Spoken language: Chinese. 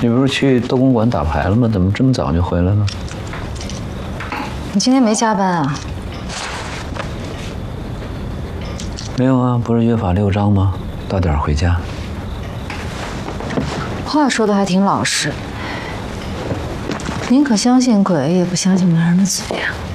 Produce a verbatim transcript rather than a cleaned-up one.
你不是去斗公馆打牌了吗？怎么这么早就回来了？ 你今天没加班啊？ 没有啊，不是约法六章吗？到点回家。 话说的还挺老实，宁可相信鬼，也不相信男人的嘴呀。